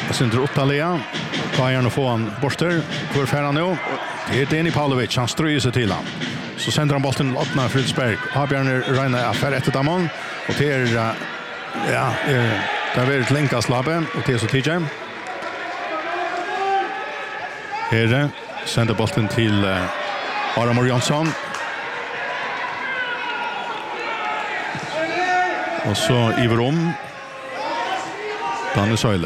Sindre Ottalia. Kajan få han borster. Hvor fer han nu? Det är Deni Pavlovic. Han ströjer sig till han. Så sänder han bollen till Ottmar Fridsberg. Habjörn Reine affär efter damon. Och det är det är väldigt länka slabbe. Och det är så TJ. Här sänder bollen till Aramor Jansson. Och så Iverom. Danne Söyle.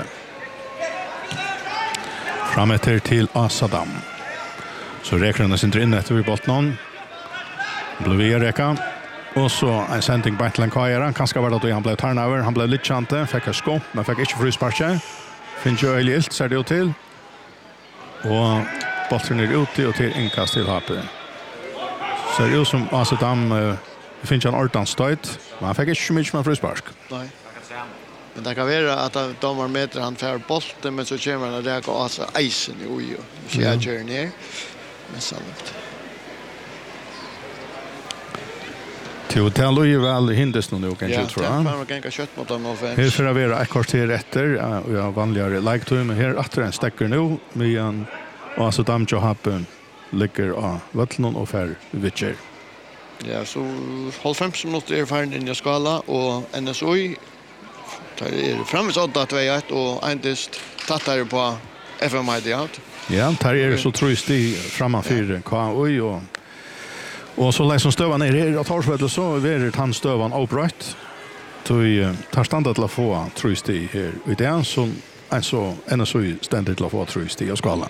Frametter till Asadam. Så räknar han sin in efter vid bollen. Blev räcka. Och så en sändning på till Kajara. Kanske var det då han blev turnover. Han blev lite chante. Fick en skott. Men fick inte frispark. Finns ju öjligt ser det ut till. Och bollen är ute och till inkast till Hape. Ser det ut som Asadam finns en ordentligt stöt. Men han fick inte så mycket med frispark. Nej. Men det kan vara att de var med han för bollen men så kommer han att räcka alltså isen i ojo. Så jag kör ner. Men sannolikt. Teotelo är väl hinders nu kan jag tro. Ja, det var ganska kött mot dem av. Här för att vara ett kvarter efter och jag vanligare like to men här efter en stäcker nu med en alltså Damjo Happen ligger av vattnon och för Witcher. Ja, så håll 5 minuter är färdig in i skala och NSOI tar är framme så att 2-1 och endast tattar på FMID out. Ja, tar är så tröstig framför KOI och så läser stövan ner att Torsved så är det han stövan upright. Så tar standard till att få tröstig här. Och det är som alltså NSOI ständigt till att få tröstig i skala.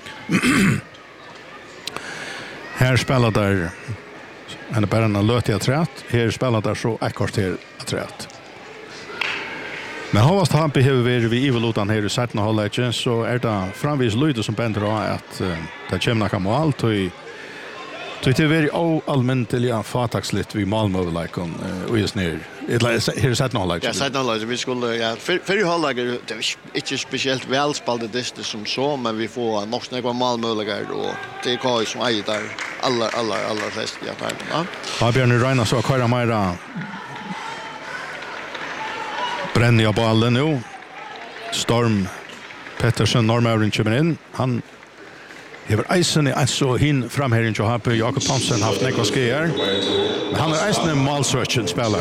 Här spelar där en bara en lötiga trät. Här spelar där så ett kvarter trät. Men havast han behöver vi evolutan här i sätten hållet så är det framvis lyder som bänder av att det kommer några mål till det är väldigt allmäntliga fataxligt vid Malmö-läken och just ner. Här i sätten hållet. Ja, sätten hållet. Vi skulle, för hållet är det inte speciellt välspaldet det som så, men vi får nog snägga Malmö-läger och det är KOI som äger där alla flest. Ja, Björn Reina så kvar mera bränner jag bollen nu. Storm Pettersson Norrmävren kommer in. Han hever eisen alltså hin fram här in till Happe. Jakob Thomsen haft nekva skeer. Men han är eisen en målsöksen spelare.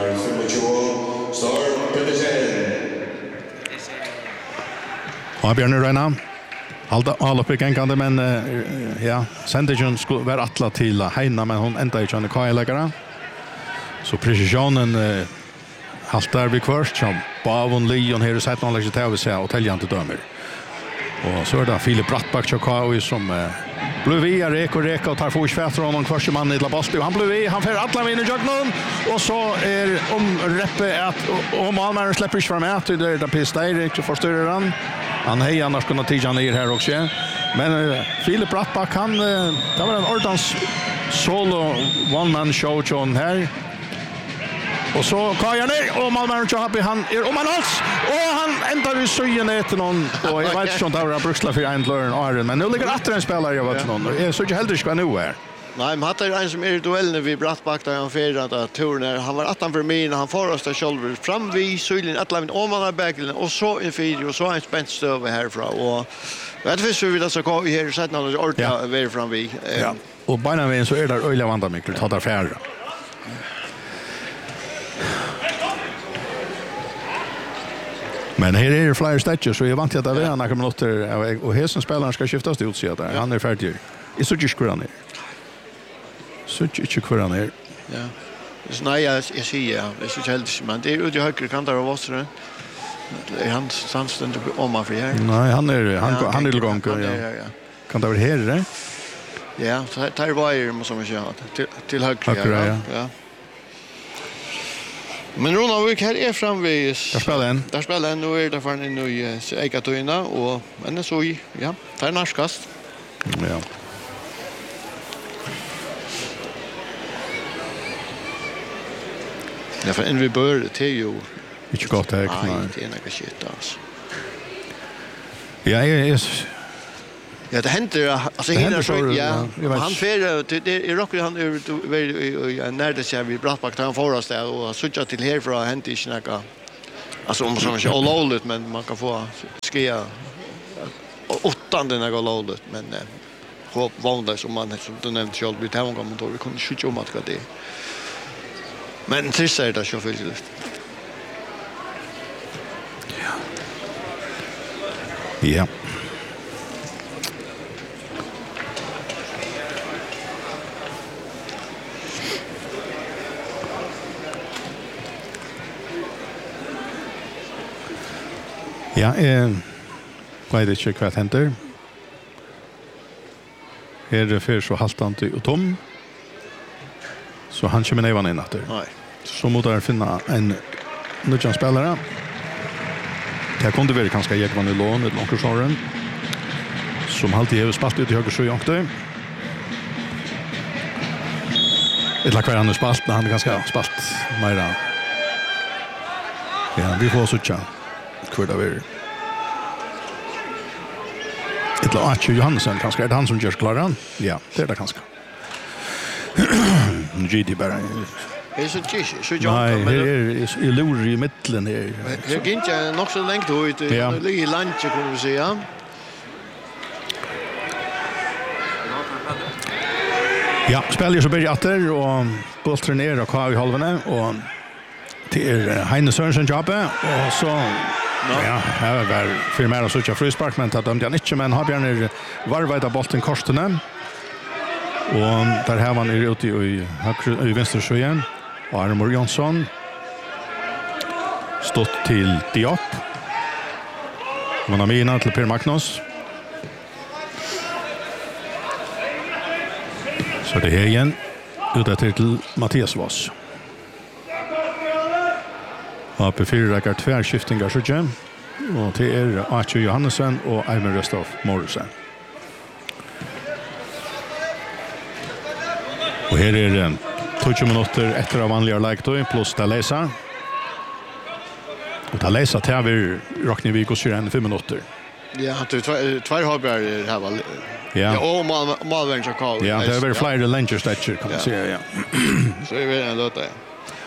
Ja, Björn Reina. Alla upp i gängande, men ja, Sendigen skulle vara attla till Heina, men hon ända i känner Kaj-läggare. Så precisionen haltar vi kvörst som Bavon Leon här i sätt någon lägger till sig och täljande dömer. Och så är det Filip Brattback och som blev via reka och tar forsfätter och någon kvarts man i Labosti och han blev via, han får alla vinner Jögnon och så är Reppe att och Malmö släpper sig fram att det är Pister inte förstör han hej annars kunna tiga ner här också. Men Filip Brattback han det var en ordans solo one man show John här. Och så Kajan ner och Malmö Happy han är om han alls och han ändar i söjen efter någon och jag vet inte om det var Bruxla för en lörn men nu ligger att en spelare jag vet någon är så inte helt ska nu är. Nej, men hade en som är i duellen vid Brattback där han förrat att turen han var 18 för min och han får oss där shoulder fram vid söjen att lämna om han har backen och så en video och så en spänt stöv härifrån och vet vi så vill så gå här så att någon orta väl fram vid. Ja. Och bara vägen så är det öliga vandamikler tar där färre. Men här är det flera stäcker så jag vant att det är några minuter och här som spelaren ska skiftas till utsidan där. Han är färdig. I så just kvar ner. Så inte kvar ner. Ja. Så nej jag ser det är så helt men det är ute i höger kanter av oss det. Är han ständigt om man för här. Nej, han är igång ja. Kan det vara här det? Ja, så tar wire som jag säger till höger ja. Men Ronavik här är framvis. Där spelar en nu är det för en ny Ekatoina och men så ja, tar narskast. Ja. Ja, för en vi bör till ju. Inte gott här knä. Nej, det är något shit alltså. Ja, det händer alltså hela så ja. Han för det är rockar han över när det ser vi Brattback han får oss där och söka till här för att hämta inte några Alltså om man inte olovligt men man kan få skia åttan den går olovligt men hopp vanligt som man som du nämnde själv vid här gången då vi kunde skjuta om att det. Men trist är det så förligt. Ja. Ja, vet ikke hva henter. Her er for så halvtante og tom. Så han kommer nevan inn etter. Nej. Så må der finne en nødjan spillere. Det kunne være kanskje Jekvann i lån, et lankersåren, som alltid har spalt ut i høyre sjø jankte. Et lakk hver han har spalt, men han er ganske spalt mer. Ja, vi får suttja. Hvor det er. Et la Archie Johansen, kanskje. Er det han som gjør klar han? Ja, det er det kanskje. GD bara. Det är så tjus, så Nej, jag det är lur i mitten här. Det gick inte nog så länge ut. Det ligger i landet kan vi säga. Ja, spelar så börjar åter och bollen ner och kvar i halvan och till Heine Sørensen jobbe och så ja, här var för mer så tjocka frispark men att de inte men har Bjørn varvade bollen korstene. Och där här var ni ute i höger i vänster sjön. Och Armor Jonsson stått till Diop. Man har mina till Per Magnus. Så det här igen ute till Mattias Voss. Och på fyra räcker tvärskiftingar så igen. Och det är Archie Johansen och Eivind Røstoff Morrison. Och här är det 20 minuter efter av vanliga lägtøy plus Talesa. Och Talesa tar vi räknar vi går 5 minuter. Ja, det två hobbar här var. Ja, och Malvern så kall. ja, det är väl fler Langer statcher kan man säga, ja. Så är det ändå det.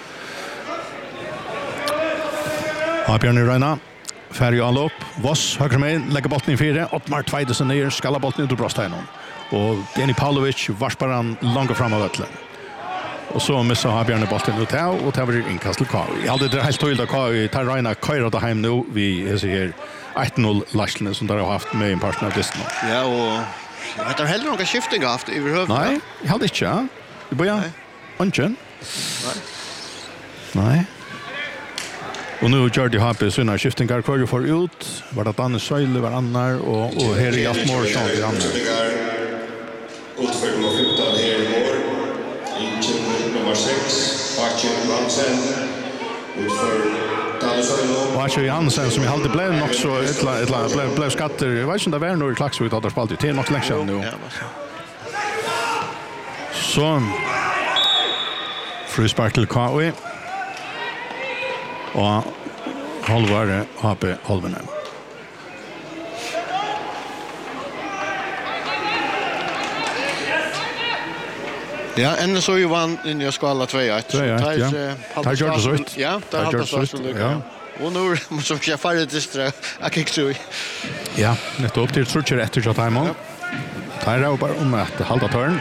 Ja, Bjørn Reina. Färg all upp. Voss höger med lägger bollen i 4. Ottmar Tveidesen ner, skalla bollen ut ur brösthejnen. Och Deni Pavlovic varspar han långt fram av ötlen. Och så missar har Bjørn bollen ut här och tar vi inkast till Kau. Jag hade det helt tydligt att Kau tar Reina köra det hem nu. Vi ser här 1-0 Larsen som där har haft med en partner av distan. Ja, och det har heller några skiftingar haft i överhuvud. Nej, jag hade inte, ja. Vi börjar Onchen. Nej. Och nu gör de HP sina skiftingar kvar och får ut. Var det Danne Söyle var annar och här är Jasper Morrison till annar. Utför nummer 15 här i mål. Inchen nummer 6, Archie Johansen. Utför Danne Söyle. Och Archie Johansen som jag hade blev också blev skatter. Jag vet inte om det var några klacksvigt att ha spalt till något längre nu. Så frispark till KW. Och halvare HP halvene. Ja, ännu så ju vann in i skala 2-1. Ja. Tar gör det så ut. Ja, där har det så ut. Ja. Och nu måste jag fara distra. Jag kan inte. Ja, det upp till Trutcher efter så time. Tar det bara om att halta törn.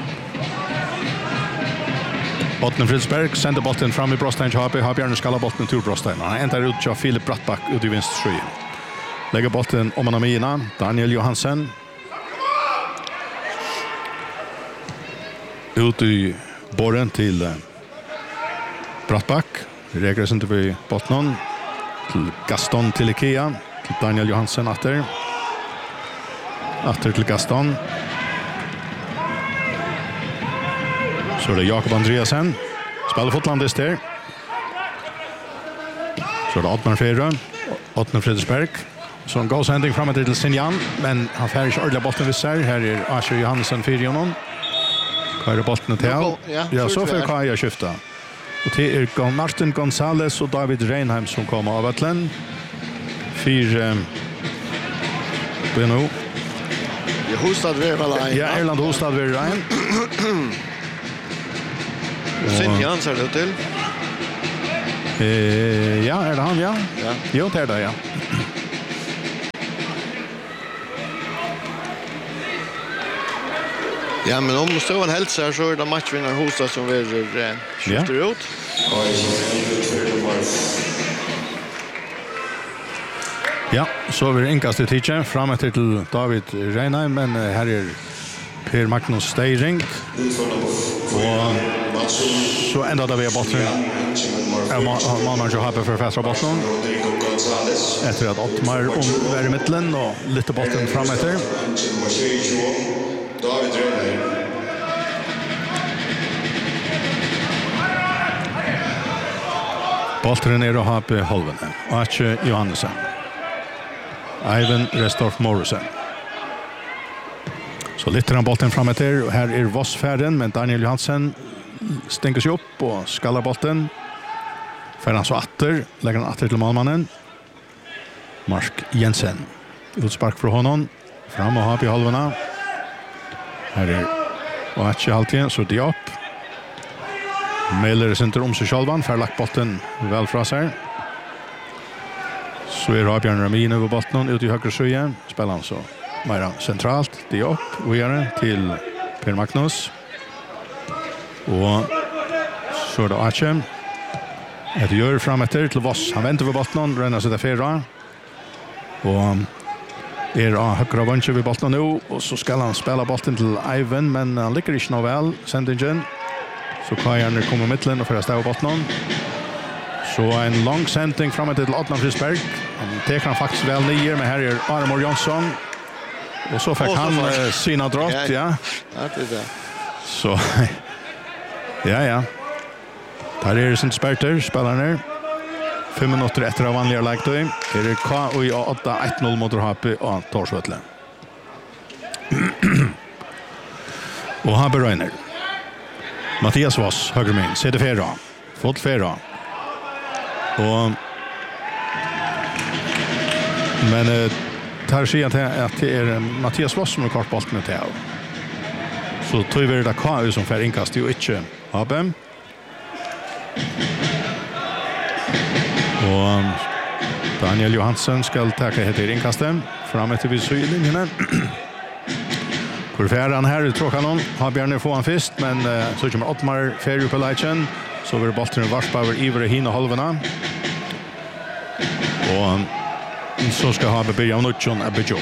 Botten Fridsberg sender bollen fram i Brostein till HP. Har Bjørn skalla bollen till Brostein. Han ändrar ut till Filip Brattback ut i vänster sjö. Lägger bollen om Anamina. Daniel Johansen. Ut i borren till Brattback. Regler sen till botten. Till Gaston till Ikea. Till Daniel Johansen åter. Åter till Gaston. Så det är Jakob Andreasen. Spelar fotlandet där. Så det är Ottmar Ferre. Ottmar Fredriksberg. Så en gåshending framåt till Sinjan. Men han färger inte ordentligt botten vid sig. Här är Archie Johansen 4 honom. Kvar är botten till. Ja, så får Kaja skifta. Och det är Martin Gonzales och David Reinheim som kommer av Atlen. 4 Beno. Hostad Vervalain. Ja, Erland Hostad Vervalain. Sinjan ser det till. Ja, det han, ja? Ja. Jo, det det, ja. Ja, men om Ståan hälsar så är det matchvinnare Hosta som vill skjuter ut. Ja, så vi inkast i tidsen, fram till David Reinheim, men här är Per Magnus Steiring. Och så ända där vi har botten. Man ju har för fasta botten. Efter att Ottmar var i mitten och lite botten fram efter. David Reinheim. Bolten är och har på halvan. Arche Johannesson. Ivan Restorff Morrison. Så lite av bollen framåt där. Här är Vossfärden, men Daniel Johansen stänker sig upp och skallar bollen. För han så åter, lägger han åter till målmannen. Mark Jensen. Utspark för honom. Fram och har i halvorna. Här är Oache halvtiden, så Diop. Mailer center om sig självan, för lagt bollen väl fra sig. Så är Rabjörn Ramin över bollen ut i högra sjöen. Spelar han så mer centralt. Diop, vidare till Per Magnus. Och så är det Oache. Ett gör framåter till Voss. Han väntar vid bollen, ränner sig till fyra. Och är högra vänster vid bollen nu. Och så ska han spela bollen till Ivan, men han lyckas inte nå väl, sändningen. Så Kajarner kommer mittlen och för att stäva bollen. Så en lång sändning framåt till Adnan Frisberg. Han tar han faktiskt väl nyer, men här är Armor Jonsson. Och så fick han sina drott, ja. Ja, det är det. Så, ja. Där är det sin spärter, spelarna. 5 minuter efter av vanliga lägtøy. Er det KUI 8-1-0 mot Happy og Torsvøtle. Og Happy Røyner. Mathias Voss, høyre min, sitter fyrra. Fått fyrra. Og men tar sig att det är Mathias Voss som har kort bollen till. Så tror vi det KUI som får inkast ju inte Happy. Och Daniel Johansson ska ta heter inkastet fram efter vid sydlinjen. Kurfäran här tror han har Björn få han först, men så kommer Ottmar Ferry på lägen, så vill bollen varspa över Iver hin och halvorna. Och så ska ha börja av Nutjon Abidjob.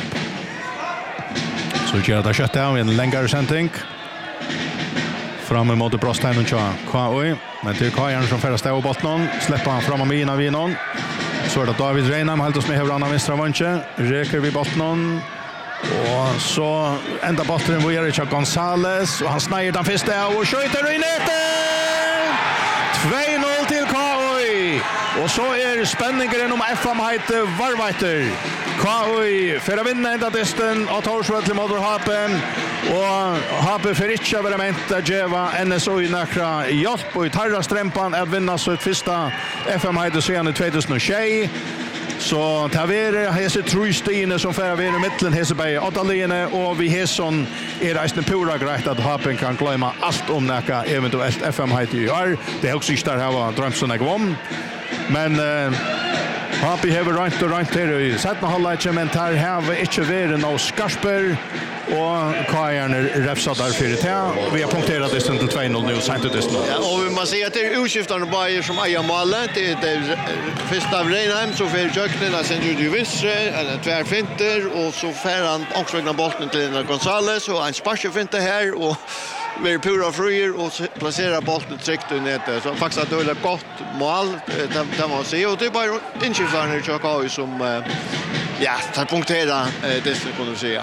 Så gör det kött av en längre sändning. Fram emot Brostein och KUI. Men till Kajan som färdas där och bollen. Släpper han fram av mina vinon. Så är det David Reinheim helt oss med huvud av vänstra vänster. Räker vid bollen. Och så ända bollen vid Erika Gonzales. Och han snäger den första och skjuter i nätet. 2-0 till KUI. Och så är spänningen om FM heter Varvajter. KUI för att vinna ända testen av Torsvøtle mot Hapen. Och Hapen för inte vara ment att geva NSO i näkra hjälp och i tarra strämpan att vinna så ett första FM heter sedan i 2020. Så tar vi hese trustine som för vi i mitten hese bei Ottaline och vi heson är det pura grejt att Hapen kan glömma allt om näka eventuellt FM heter i år. Det är också där här var drömsen jag vann. Men Happy have right there i sätta halvlek, men tar have inte vara någon skarper och Kajarner räfsar där för det. Vi har punkterat det till 2-0 nu sent ut det. Ja, och vi måste säga att det är utskiftande Bayer som äger målet. Det är första av Reinheim så för Jöknen sen gjorde ju vissre eller tvärfinter och så för han också vägna bollen till Gonzales och en sparkfinter här och vi är pura frier och placerar bollen tryckt i nätet. Så faktiskt att det är ett gott mål, det man säga. Och det är bara inskiftande i KUI som tar punktera det kan du säga.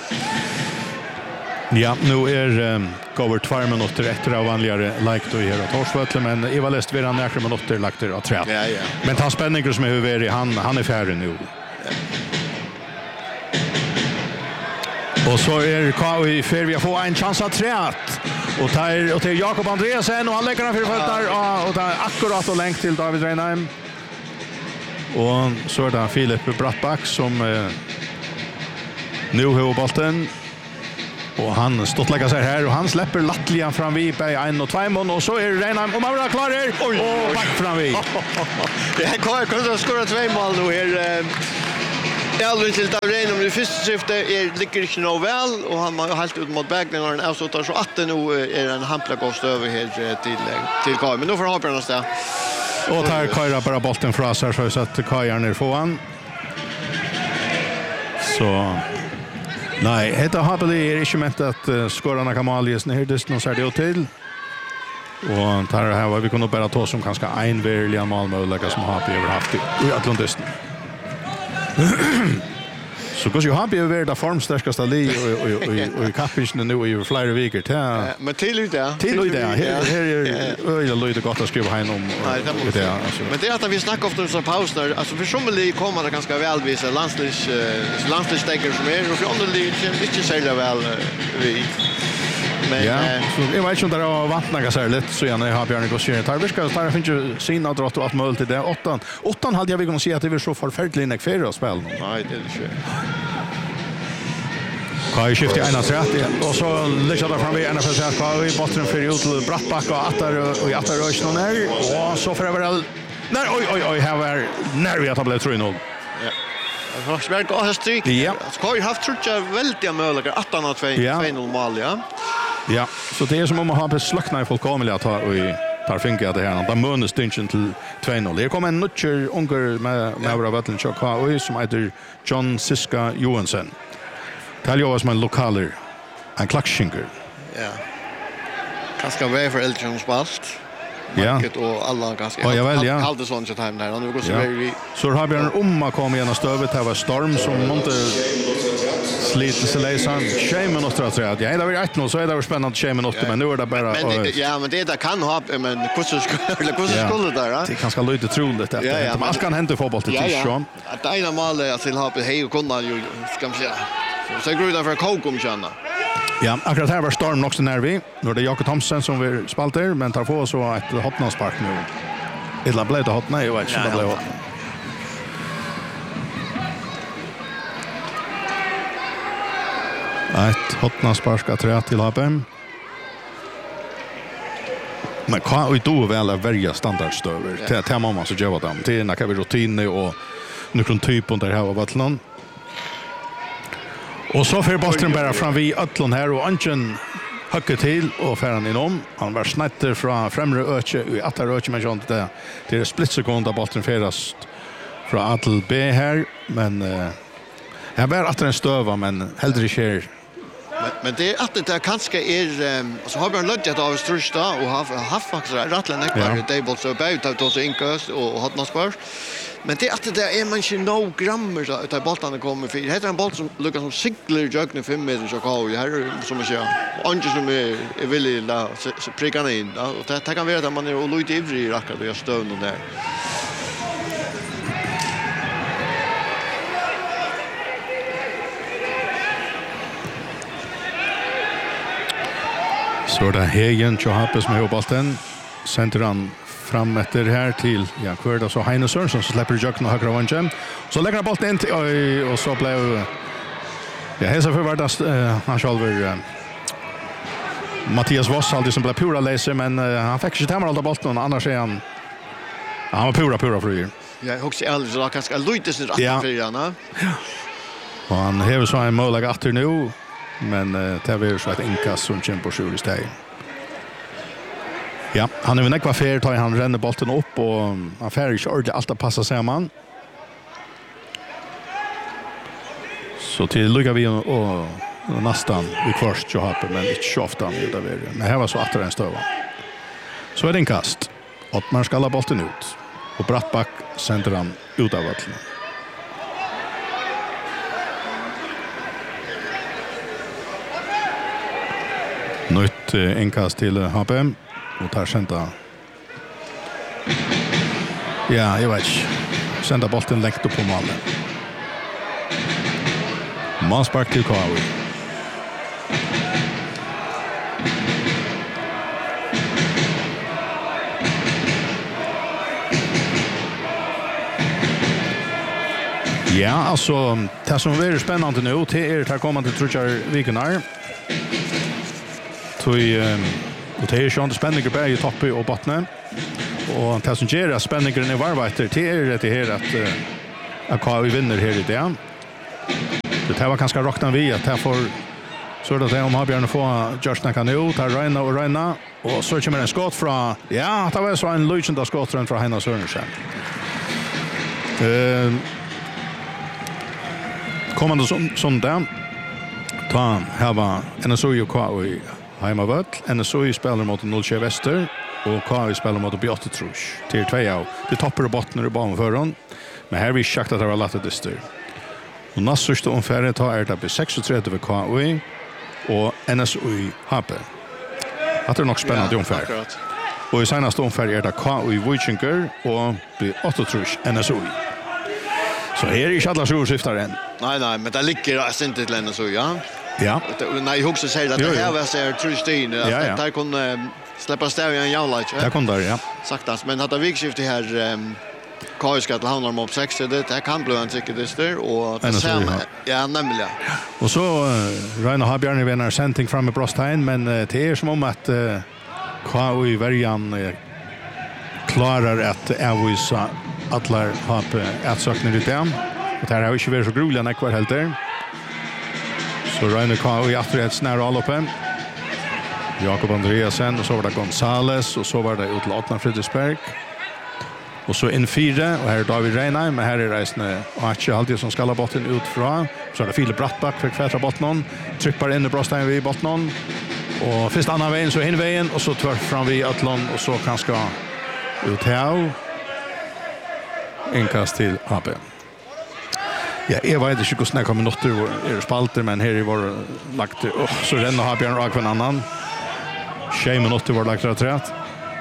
Ja, nu är cover 2 minuter efter av vanligare like då här på Torsvøtle, men Eva läst vi han några minuter lagt det att träna. Ja. Men han spänningar som är över han är färdig nu. Och så är KUI för vi får en chans att träna. Och till Jakob Andreasen och han lägger den för fötter och där akkurat och längt till David Reinheim. Och så är det Filip Brattback som nu har bollen. Och han stottlägger sig här och han släpper Lattlian fram vid på 1 och 2 mån och så är Reinheim och man vill klar här och back fram vid. Det här kan skora 2 mål nu här. Elvin till Tavren om det första syftet ligger inte nog väl och han har helt ut mot backen och den avslutar så att det nu är en hamplakost över här till Kaj. Men då får han hoppa någonstans. Och tar Kajra bara bollen från sig så att Kajar ner får han. Så nej, heter Habeli är inte ment att skorarna kan maljes ner det någon ser det till. Och tar det här vad vi kunde bara ta som kanske en verkliga målmöjlighet som Habeli har haft i Atlantisten. Så går ju Habeli över där formstarkaste li och i kappingen nu i flera veckor till. Men till det. Här är jag lite gott att skriva här om det alltså. Men det är att vi snackar ofta om så pauser alltså för somliga kommer det ganska välvisa landsligsstäcker som är och för andra inte sälja väl vi. Men ja, så jag vet inte om det har vattnat sig lite så gärna har Björn Gossier. Tar finns ju sina drott och allt möjligt till det. 8 hade jag vi kunnat se att det var så förfärligt näck för att spela. Nej, det är det inte. Kaj skiftar 1-3 och så lägger där fram vid NFL så Kaj botten för ut till Brattback och attar rösten ner och så för över nej oj här var när vi har blivit 3-0. Ja. Forsberg går har stryk. Ja. Kaj har haft tror jag väldigt möjligheter att han har 2-0 mål, ja. Ja, så det är som om man har beslagna i fullkomligt att ha och tar finka det här. De munnar stinchen till 2-0. Det kommer en nutcher unger med våra vatten och som heter John Siska Johansson. Taljo var som en lokaler, en klackskinker. Ja. Kanske väl för Elton spalt. Ja. Och alla ganska. Ja väl ja. Hade sånt så time där. Nu går så vi. Så har vi en komma igenom stövet här var storm som måste slita sig läsan. Shaman och tror jag. Ja, det var 1-0 så är det spännande Shaman och men nu är det bara men det kan ha men hur skulle det där? Det kanske lite troligt att det allt kan hända fotboll till så. Att ena målet till ha hej och kunna ju ska man säga. Så går det för Kokom känna. Ja, akkurat här var storm också när vi. Nu är det Jakob Thomsen som vi spaltar men tar på så ett hoppnadspark nu. Illa blev det hot nej, jag vet inte det blev hot. Ett hoppnadspark ska till Hapen. Men kan vi då väl välja standardstöver till mamma så gör det. Det är när vi rutin och nu från typen där här var vattnan. Och så för bollen bara fram vid Ötlund här och Anchen hackar till och för han inom. Han var snatter från främre öke i attar öke men sånt det är splitsekund av bollen färdast från A till B här men jag var att den stöva men heller sker. Men det är att det kanske är så har vi en lödget av största och har haft faktiskt rattlen nekvar det är så bäut att så inköst och hotnaspar. Men det att det är man inte nog grammer så att bollarna kommer för. Det är en boll som lukar som cyklar jökna 5 meter så kvar här som man säger. Anke som är vill la pricka in och det kan vara att man är lite ivrig rackat och jag stön och där. Så det Hegen Johappes med bollen sänder han fram efter här till kvar så Heine Sörensen så släpper Jökna högra vänchen. Så lägger han bollen in till och så blev hälsa för vardast han själv Mattias Voss alltid som blev pura läser men han fick inte hemma alla bollen annars är han var pura för. Jag också alldeles så kanske lite så rätt för han. Ja. Och han har så en möjlighet att nu men det var så att inkast som kämpar själv istället. Ja, han är väl inte fair tar han ränner bollen upp och han färger inte ordentligt allt att passa samman. Så till lycka vi och nästan vi först Johappe men inte så ofta det där. Men här var så att den stöva. Så är det en kast. Och man ska alla bollen ut. Och Brattback sänder han ut av vattnet. Nytt inkast till Happe. Och tar sända. Ja, jag vet inte. Sända bollen läkt upp på målen. Manspark till Kawi. Ja, alltså det som är spännande nu till här kommer till Truchar Wikenar. Och det är ju inte spännande på i toppen och botten. Och det som ger spänningen i varvvätter till det här att vi vinner här i det. Det var ganska rockna vi att här får så det om har Björn få Justin kan ut här Reina och så kommer en skott från ja, det var så en lysande skott från Hanna Sörnsen. Kommande som där ta här var NSU ju kvar i Heimavöll. NSU spelar mot 0 Väster och KV spelar mot Beate Trusch till 2 av. Det toppar och bottnar i banan förrån. Men här vi schakt att det var lätt dyster. Och nästa omfärd tar det på 36 för KV och NSU HP. Det är nog spännande omfärd. Och i senaste omfärd är det KV Wojcinker och Beate Trusch NSU. Så här är inte alla storsyftare än. Nej, men det ligger inte till NSU, ja. Ja. Nej, jag också säger att det här var så Trustin att där kunde släppa stäv i en jävla. Det kom där, ja. Saktas, men hade vikskifte här Kaiska till handlar om 6 det kan bli en cykeldyster och det samma. Ja, nämligen. Och så Reina har Björn vinner sending fram med Brostheim, men det är som om att KU Värjan klarar att avvisa alla har ätsökning ut dem. Det här har inte varit så groliga när kvar helt där. Så Reine KU i attrets nära alloppen. Jakob Andreasen och så var det Gonzales och så var det ut till Atlan Fredriksberg. Och så in 4 och här är David Reinheim, men här är reisende Archie alltid som ska ha botten ut från. Så är det Filip Brattback för kvätra botten. Trippar in i Brostheim vid botten. Och först annan vägen så in vägen och så tvärt fram vid Atlan och så kan ska ut här. Inkast till AB. Ja, jag vet inte hur snart kommer minuter är spalter, men här i vår lagt så renner har Björn Ragvan annan. 6 minuter var lagt rätt.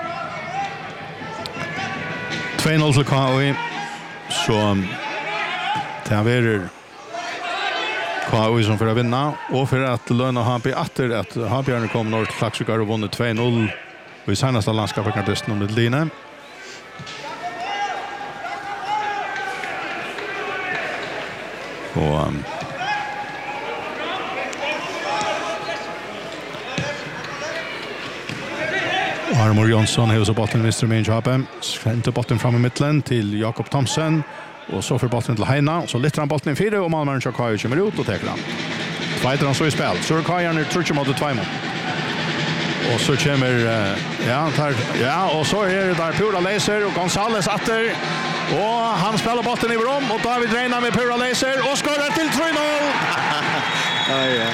2-0 till KI. Så det är KI som för att vinna och för att löna HP efter att Habjörn kom norr till Klaxvikar och vunnit 2-0 och i senaste landskapet kan det nummer Line. Och Armor Jonsson har så botten Mr. Minjapen. Inte botten fram i mitten till Jakob Thomsen och så för botten till Heina. Så lyfter han botten i 4 och Malmö kör Kaja kommer ut och tar han. Tvåiter han så i spel. Så är Kaja nu tror mot 2 mål. Och så kommer och så är det där Pura Laser och Gonzales åter. Och han spelar botten i brom och David Reina med Pura Laser och skorar till 3-0. Ja.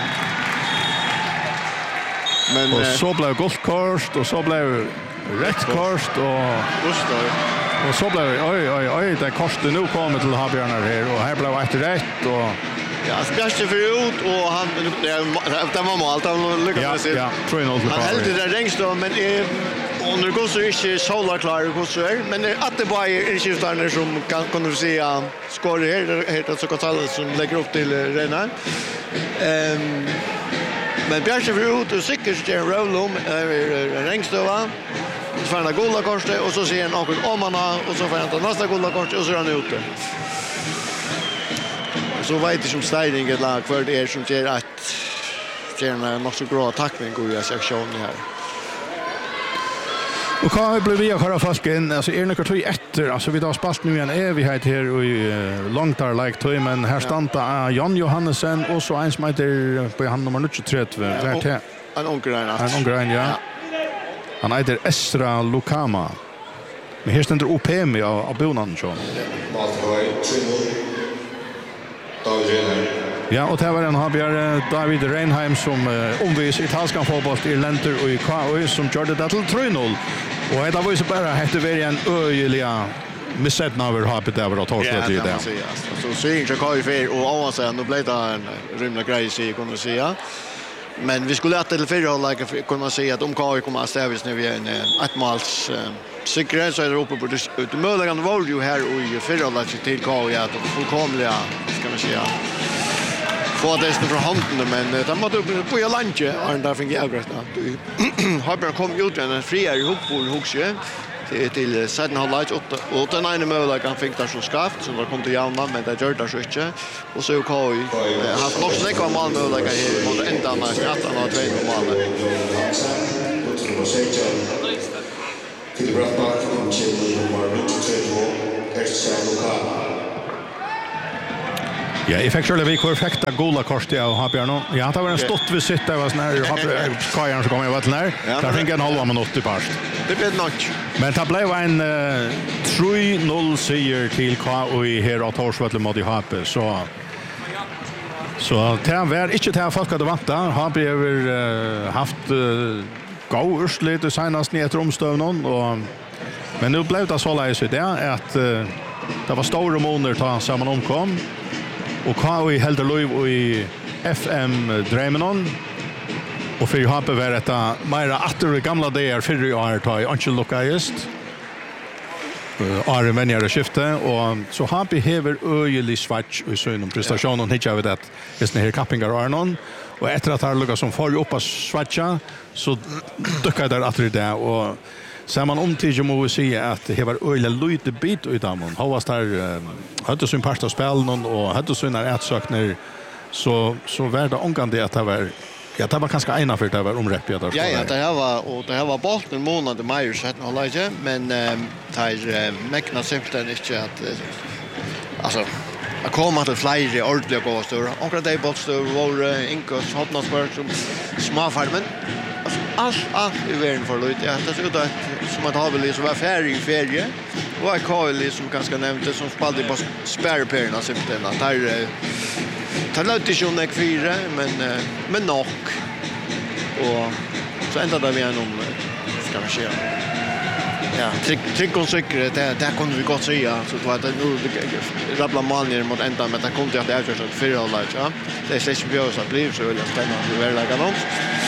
Men och så blev guldkort och så blev rätt kort och så blev oj det kostar nu kommer till Habjörnar här och här blev det rätt och ja, spärste för ut och han det var mål han lyckades med. Ja, 3-0 till. Han höll det längst då men under går så inte solar klar hur så är men att det bara är skiftarna som kan du säga skor här heter så Gonzales som lägger upp till Reina. Men Bjärse för ut och säkert en roll Rengstöva. Så får han goda korset och så ser han någon Omana och så får han nästa goda korset och så är han ute. Så vet det som städning ett lag för det är som ser att det är en också bra tackling går i sektionen här. Och kan bli via köra fast in alltså är några 2 efter alltså vi tar spast nu en evighet här i långtar like toy men här stanta Jan Johansen och så en som heter på han nummer 23 vart här en onkel ja. Han heter Esra Lukama. Men här ständer OPM av Bonan John. Ja, och det var en Habjör David Reinheim som omvis italienska fotboll i Lenter och i KU som gjorde det till 3-0. Och det var ju så bara hette vi en öjliga missedna över Habjör där var torsdag till det. Så syns jag KU för och avsen då blev det en rymlig grej så kan man säga. Men vi skulle att till förhåll kan man säga att om KU kommer att stävas nu igen ett måls säkerhet så är det uppe på det möjligen var ju här och i förhåll till KU att fullkomliga ska man säga få det från handen men det måste upp på lunch och där fick jag gräsna. Har bara kom ut en friare ihop på huset till sedan halvlek och den ena möjligheten kan fick där så skaft så där kom till Janna men det gör det så inte och så KI har nog snäcka var mål möjligheten här mot ända nästan att han har 2 mål. Till Brattbak och nummer 92 Ja, jag fick själv vi perfekta gola kortet av Habjarno. Ja, det var en stott visit där var sån här Kajan som kom i vatten där. Där fick en halva minut i past. Det blev nog. Men det blev en 3-0 seger till KI här av Torsvötle mot HP. Så det var inte det här folk hade vant där. HP har haft gå urslit och senast ner till omstövnen. Men nu blev det så läs i det att det var stora månader ta samman omkom. Och KI held lov i FM Dremenon. Och för HP var detta mer åter i gamla dagar för i år ta i Anchel Lokajest. Are vänner skifte och så HP hever öjelig swatch i sin prestation och hittar vi det är den här kappingar Arnon och efter att ha lukat som får upp att swatcha så dyker där åter det och så man omtidigt må se att det var öjlig lite bit ut av man har där hade sin parsta spel och hade sina ätsökner så var det ångande att det var ja, det var ganska ena för det var omräppet där. Ja, det här var bort en månad maj så att hålla inte men tar mäkna simpelt inte att alltså att komma till flyger ordentligt gå stora. Och det bollstor var inkos hotnasberg som småfarmen. Alltså allt i världen för lite. Ja, det ser ut att som att ha väl så var ferie. Och jag Kyle som ganska nämnde som spelade på spärrperna simpelt att tar lite ju näck 4 men nog. Och så ända där vi är någon ska vi se. Ja, trick och säkerhet där kunde vi gott säga så att det nu rabbla maljer mot ända men det kom till att det är så fyra alla ja. Det är släpp bjösa blir så väl spännande väl lägga något.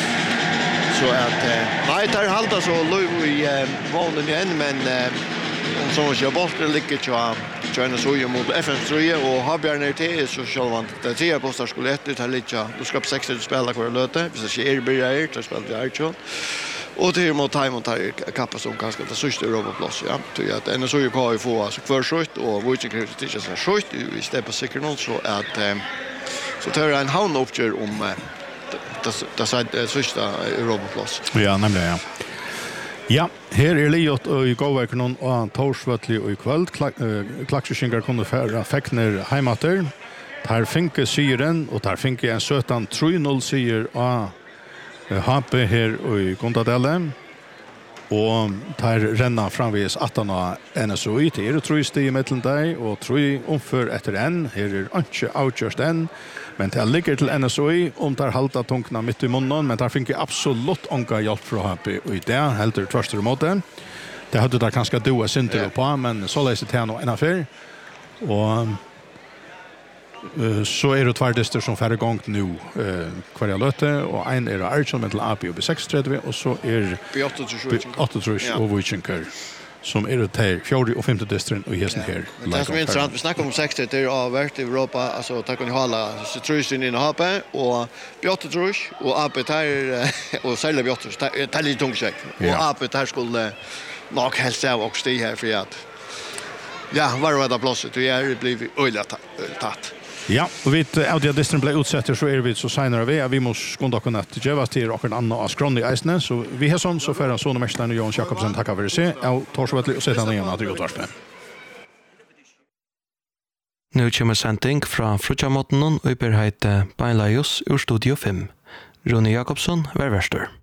Så att nej där halta så lov i vånen igen men om så jag bort lycka tjäna så ju mot FN3 och Habjarner till så självant det tre postar skulle ett ta lite då ska på 60 spela kvar löte så ska är börjar så spelar det Archon och det är mot time och tar kappa som ganska det sista Europaplats ja till att en så ju kan ju få alltså förskott och Wojciech Krzysztof så skott vi står på säkert någon så att så tar en hand uppgör om det sista Europaplats. Ja, nämligen ja. Ja, här är Liot och i gåverken och Torsvötli och i kväll. Klaxskingar kunde färra fäckner heimater. Där finke syren och där finke en sötan 3-0 syr av HP här i Gondadelle. Och där renna framvis 18 av NSOI till 3 steg i mitten där och 3 omför efter en. Här är inte outjust än. Men det ligger till NSOI om där halta tunkna mitt i munnen. Men där finke absolut ånga hjälp från HP och i det helt ur tvärster måten. Det hade där ganska doa synter på men så läser det här nog en affär. Och så är det tvärdister som färre gång nu kvar löte och en är Archon med till AP och B630 och så är B8 och Wojciech som är det här 4 och 5 distren och hästen här. Det som är intressant, vi snackar om 60 det har varit i Europa, alltså tack och hålla Citrusyn in i HP och B8 och AP här och sälja B8 tar lite tungsäck och AP här skulle nog helst av och steg här för att ja, var det plåset och jag blev öjlat tatt. Ja, och vid Audia Distren blev utsätter så är vi så senare vi måste skunda kunna ge oss till och en annan av Skrånny Eisne så vi har sån så för såna mästaren Johan Jakobsen tackar för det och Torsvötli och sedan igen att utvarspe. Nu kommer sending fra Frutjamotten og i berheit Beinleios ur Studio 5. Rune Jakobsson, vær verster.